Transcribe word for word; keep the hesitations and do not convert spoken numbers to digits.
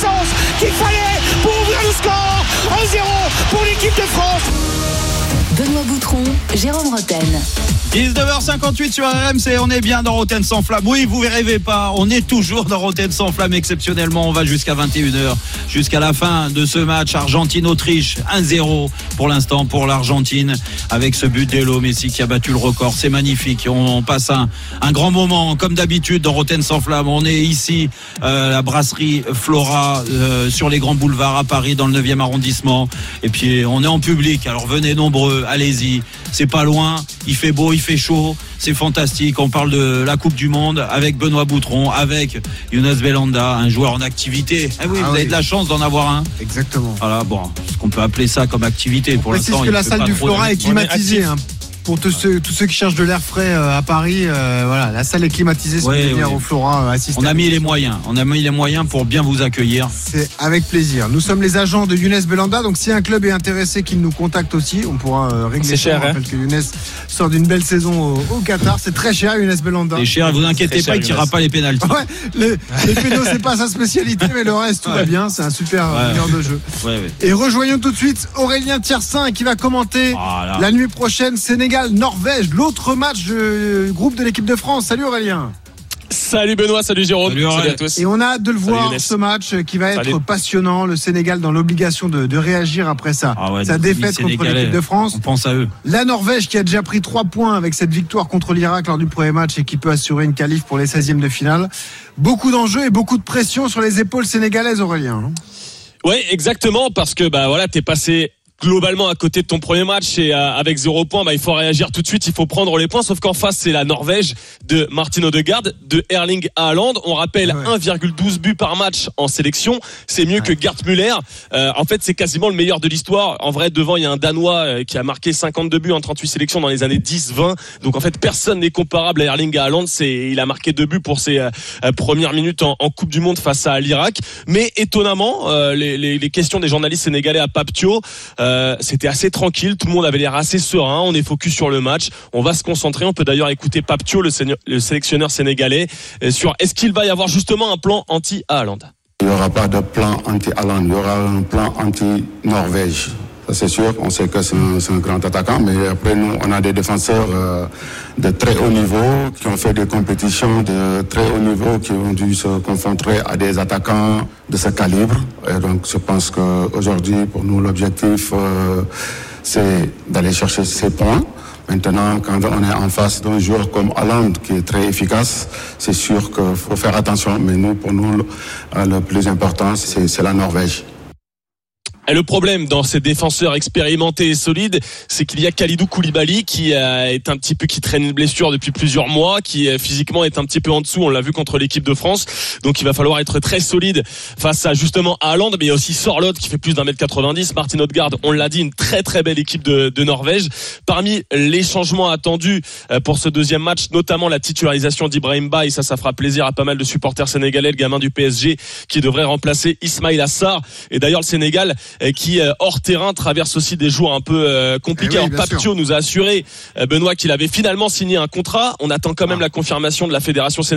puissance qu'il fallait pour ouvrir le score. un zéro pour l'équipe de France. Benoît Boutron, Jérôme Rotten. dix-neuf heures cinquante-huit sur R M C, on est bien dans Rotten sans flamme. Oui, vous ne rêvez pas, on est toujours dans Rotten sans flamme exceptionnellement. On va jusqu'à vingt et une heures, jusqu'à la fin de ce match Argentine-Autriche. un zéro pour l'instant pour l'Argentine, avec ce but d'Elo Messi qui a battu le record. C'est magnifique, on, on passe un, un grand moment comme d'habitude dans Rotten sans flamme. On est ici, euh, la brasserie Flora, euh, sur les grands boulevards à Paris, dans le neuvième arrondissement. Et puis on est en public, alors venez nombreux, allez-y, c'est pas loin, il fait beau, il fait chaud, c'est fantastique. On parle de la Coupe du Monde avec Benoît Boutron, avec Younes Belhanda, un joueur en activité. Ah oui, ah vous oui. avez de la chance d'en avoir un. Exactement. Voilà, bon, ce qu'on peut appeler ça comme activité. Pour l'instant, que la salle du Flora est climatisée. Hein. Pour tous ceux, tous ceux qui cherchent de l'air frais euh, à Paris, euh, voilà, la salle est climatisée. Si ouais, vous venir ouais. au Flora, euh, assister. On a mis les moyens. On a mis les moyens pour bien vous accueillir. C'est avec plaisir. Nous sommes les agents de Younes Belhanda. Donc, si un club est intéressé, qu'il nous contacte aussi, on pourra euh, régler. C'est cher. On rappelle hein. que Younes sort d'une belle saison au, au Qatar. C'est très cher, Younes Belhanda. C'est cher. Vous inquiétez pas, cher, il ne tirera pas les pénaltys. Ouais, les, les pénaux, c'est pas sa spécialité, mais le reste, tout ouais. va bien. C'est un super ouais. meilleur de jeu. Ouais, ouais. Et rejoignons tout de suite Aurélien Tiersin qui va commenter voilà. la nuit prochaine Sénégal-Norvège. L'autre match du groupe de l'équipe de France. Salut Aurélien. Salut Benoît, salut Jérôme, salut, salut à tous. Et on a hâte de le voir, ce match qui va être salut. passionnant. Le Sénégal dans l'obligation de, de réagir après ça. Ah ouais, sa défaite contre l'équipe de France. On pense à eux. La Norvège qui a déjà pris trois points avec cette victoire contre l'Irak lors du premier match et qui peut assurer une qualif pour les seizièmes de finale. Beaucoup d'enjeux et beaucoup de pression sur les épaules sénégalaises, Aurélien. Oui, exactement, parce que bah voilà, t'es passé globalement à côté de ton premier match et euh, avec zéro point, bah, il faut réagir tout de suite, il faut prendre les points, sauf qu'en face c'est la Norvège de Martin Odegaard, de Erling Haaland. On rappelle ouais. un virgule douze buts par match en sélection, c'est mieux ouais. que Gerd Müller. Euh, en fait c'est quasiment le meilleur de l'histoire. En vrai devant il y a un Danois euh, qui a marqué cinquante-deux buts en trente-huit sélections dans les années dix vingt. Donc en fait personne n'est comparable à Erling Haaland. C'est, il a marqué deux buts pour ses euh, premières minutes en, en Coupe du Monde face à l'Irak. Mais étonnamment, euh, les, les, les questions des journalistes sénégalais à Pape Thiaw, euh, c'était assez tranquille, tout le monde avait l'air assez serein, on est focus sur le match, on va se concentrer. On peut d'ailleurs écouter Pape Thiaw, le, sénior, le sélectionneur sénégalais, sur est-ce qu'il va y avoir justement un plan anti-Haaland. Il n'y aura pas de plan anti-Haaland, il y aura un plan anti-Norvège. Ça c'est sûr, on sait que c'est un, c'est un grand attaquant, mais après nous on a des défenseurs euh, de très haut niveau qui ont fait des compétitions de très haut niveau, qui ont dû se confronter à des attaquants de ce calibre. Et donc je pense qu'aujourd'hui pour nous l'objectif euh, c'est d'aller chercher ces points. Maintenant, quand on est en face d'un joueur comme Haaland qui est très efficace, c'est sûr qu'il faut faire attention. Mais nous, pour nous, le, le plus important, c'est, c'est la Norvège. Et le problème dans ces défenseurs expérimentés et solides, c'est qu'il y a Kalidou Koulibaly qui euh, est un petit peu qui traîne une blessure depuis plusieurs mois, qui euh, physiquement est un petit peu en dessous. On l'a vu contre l'équipe de France. Donc il va falloir être très solide face à justement à Haaland. Mais il y a aussi Sorloth qui fait plus d'un mètre quatre-vingt-dix. Martin Odegaard, on l'a dit, une très très belle équipe de, de Norvège. Parmi les changements attendus euh, pour ce deuxième match, notamment la titularisation d'Ibrahim Ba, et ça, ça fera plaisir à pas mal de supporters sénégalais, le gamin du P S G qui devrait remplacer Ismaïla Sarr. Et d'ailleurs le Sénégal qui hors terrain traverse aussi des jours un peu euh, compliqués. Eh oui, alors Pape Thiaw nous a assuré, euh, Benoît, qu'il avait finalement signé un contrat. On attend quand même ah. la confirmation de la fédération sénégalaise